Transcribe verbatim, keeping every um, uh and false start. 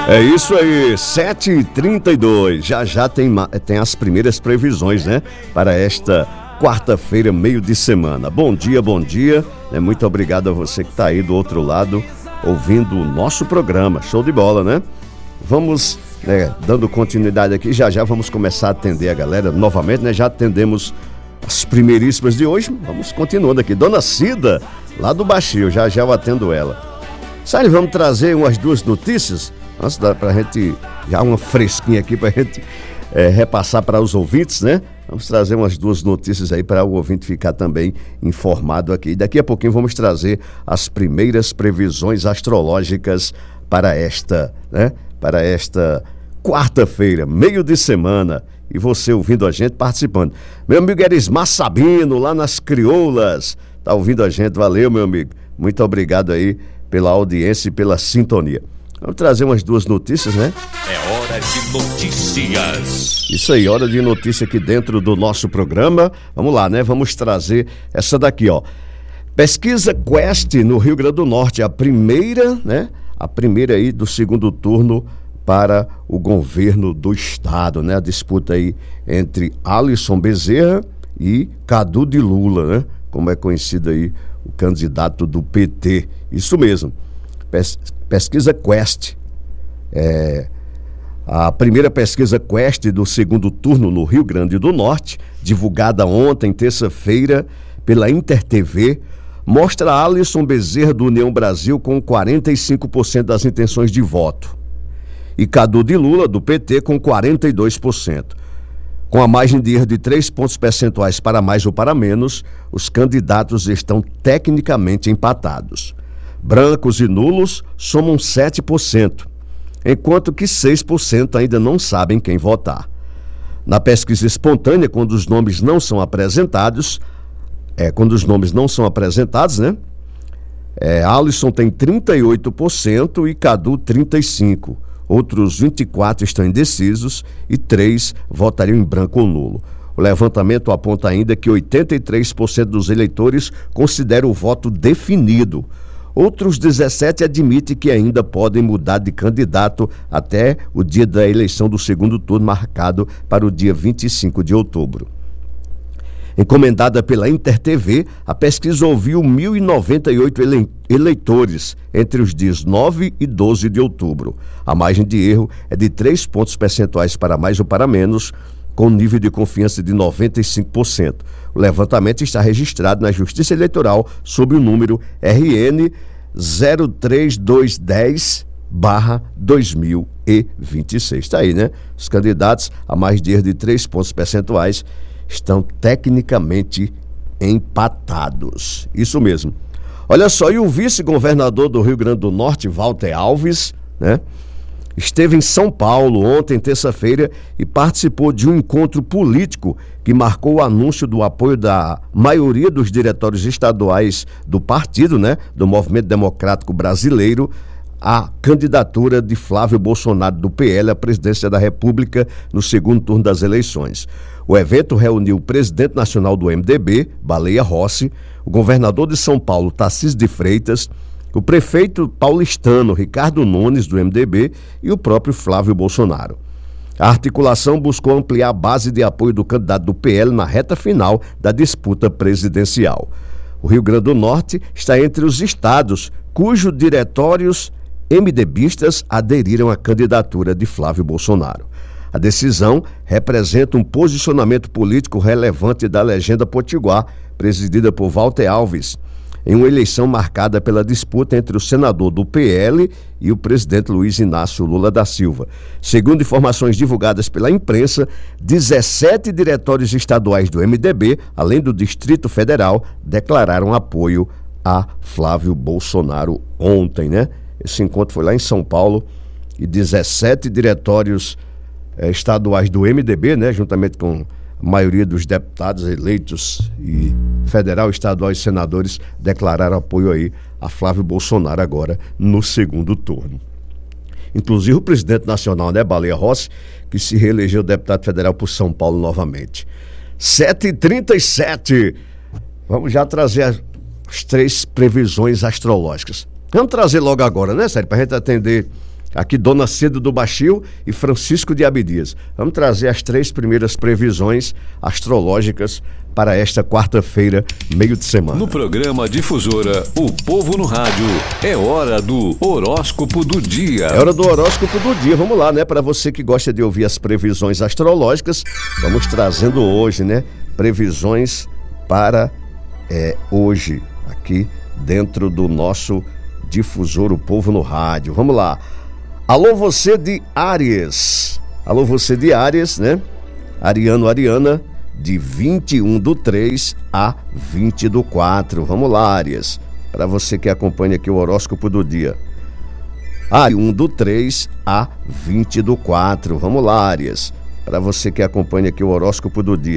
É isso aí, sete e trinta e dois, já já tem, tem as primeiras previsões, né, para esta quarta-feira, meio de semana. Bom dia, bom dia, né? Muito obrigado a você que está aí do outro lado, ouvindo o nosso programa, show de bola, né? Vamos, né, dando continuidade aqui, já já vamos começar a atender a galera novamente, né? Já atendemos as primeiríssimas de hoje, vamos continuando aqui. Dona Cida, lá do Baixio, já já eu atendo ela. Sai, vamos trazer umas duas notícias, antes da, pra gente, já uma fresquinha aqui pra gente é, repassar para os ouvintes, né? Vamos trazer umas duas notícias aí para o ouvinte ficar também informado aqui. Daqui a pouquinho vamos trazer as primeiras previsões astrológicas para esta, né? Para esta quarta-feira, meio de semana. E você ouvindo a gente, participando. Meu amigo Erismar Sabino, lá nas Crioulas, tá ouvindo a gente, valeu, meu amigo. Muito obrigado aí pela audiência e pela sintonia. Vamos trazer umas duas notícias, né? É hora de notícias. Isso aí, hora de notícia aqui dentro do nosso programa. Vamos lá, né? Vamos trazer essa daqui, ó. Pesquisa Quest no Rio Grande do Norte, a primeira, né? A primeira aí do segundo turno para o governo do estado, né? A disputa aí entre Alisson Bezerra e Cadu de Lula, né? Como é conhecido aí o candidato do P T. Isso mesmo. Pes- pesquisa Quest. É, a primeira pesquisa Quest do segundo turno no Rio Grande do Norte, divulgada ontem, terça-feira, pela Inter T V, mostra Alisson Bezerra do União Brasil com quarenta e cinco por cento das intenções de voto e Cadu de Lula do P T com quarenta e dois por cento. Com a margem de erro de três pontos percentuais para mais ou para menos, os candidatos estão tecnicamente empatados. Brancos e nulos somam sete por cento, enquanto que seis por cento ainda não sabem quem votar. Na pesquisa espontânea, quando os nomes não são apresentados, é, quando os nomes não são apresentados, né? É, Alisson tem trinta e oito por cento e Cadu trinta e cinco por cento. Outros vinte e quatro estão indecisos e três votariam em branco ou nulo. O levantamento aponta ainda que oitenta e três por cento dos eleitores consideram o voto definido. Outros dezessete admitem que ainda podem mudar de candidato até o dia da eleição do segundo turno, marcado para o dia vinte e cinco de outubro. Encomendada pela Inter T V, a pesquisa ouviu mil e noventa e oito ele- eleitores entre os dias nove e doze de outubro. A margem de erro é de três pontos percentuais para mais ou para menos, com nível de confiança de noventa e cinco por cento. O levantamento está registrado na Justiça Eleitoral sob o número R N zero três dois um zero barra dois mil e vinte e seis. Está aí, né? Os candidatos a margem de erro de três pontos percentuais estão tecnicamente empatados. Isso mesmo. Olha só, e o vice-governador do Rio Grande do Norte, Walter Alves, né, esteve em São Paulo ontem, terça-feira, e participou de um encontro político que marcou o anúncio do apoio da maioria dos diretórios estaduais do partido, né, do Movimento Democrático Brasileiro, a candidatura de Flávio Bolsonaro do P L à presidência da República no segundo turno das eleições. O evento reuniu o presidente nacional do M D B, Baleia Rossi, o governador de São Paulo, Tarcísio de Freitas, o prefeito paulistano, Ricardo Nunes, do M D B, e o próprio Flávio Bolsonaro. A articulação buscou ampliar a base de apoio do candidato do P L na reta final da disputa presidencial. O Rio Grande do Norte está entre os estados cujos diretórios MDBistas aderiram à candidatura de Flávio Bolsonaro. A decisão representa um posicionamento político relevante da legenda potiguar, presidida por Walter Alves, em uma eleição marcada pela disputa entre o senador do P L e o presidente Luiz Inácio Lula da Silva. Segundo informações divulgadas pela imprensa, dezessete diretórios estaduais do M D B, além do Distrito Federal, declararam apoio a Flávio Bolsonaro ontem, né? Esse encontro foi lá em São Paulo e dezessete diretórios eh, estaduais do M D B, né, juntamente com a maioria dos deputados eleitos e federal, estadual e senadores declararam apoio aí a Flávio Bolsonaro agora no segundo turno. Inclusive o presidente nacional, né, Baleia Rossi, que se reelegeu deputado federal por São Paulo novamente. sete e trinta e sete. Vamos já trazer as, as três previsões astrológicas. Vamos trazer logo agora, né, Sérgio, para a gente atender Aqui Dona Cedo do Baixio e Francisco de Abdias. Vamos trazer as três primeiras previsões astrológicas para esta quarta-feira, meio de semana. No programa Difusora, o povo no rádio, é hora do horóscopo do dia. É hora do horóscopo do dia. Vamos lá, né? Para você que gosta de ouvir as previsões astrológicas, vamos trazendo hoje, né? Previsões para é, hoje, aqui dentro do nosso Difusor, o povo no rádio. Vamos lá. Alô, você de Áries. Alô, você de Áries, né? Ariano, Ariana, de vinte e um do três a vinte do quatro. Vamos lá, Áries. Para você que acompanha aqui o horóscopo do dia. vinte e um do três a vinte do quatro. Vamos lá, Áries. Para você que acompanha aqui o horóscopo do dia.